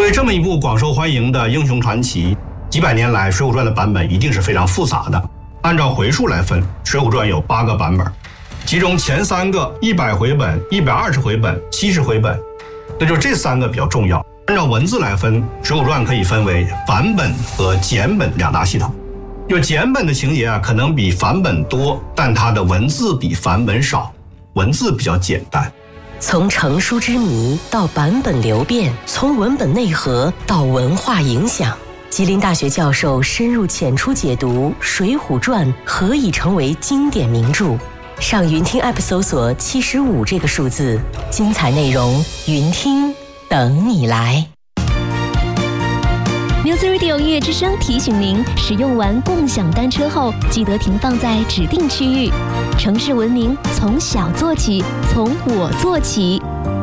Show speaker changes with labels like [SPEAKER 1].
[SPEAKER 1] 作为这么一部广受欢迎的英雄传奇，几百年来《水浒传》的版本一定是非常复杂的。按照回数来分，《水浒传》有8个版本，其中前3个100回本、120回本、70回本，那就这3个比较重要。按照文字来分，《水浒传》可以分为繁本和简本2大系统。就简本的情节可能比繁本多，但它的文字比繁本少，文字比较简单。
[SPEAKER 2] 从成书之谜到版本流变，从文本内核到文化影响，吉林大学教授深入浅出解读《水浒传》何以成为经典名著。上云听 App 搜索75这个数字，精彩内容云听等你来。
[SPEAKER 3] Music Radio 音乐之声提醒您，使用完共享单车后，记得停放在指定区域。城市文明从小做起，从我做起。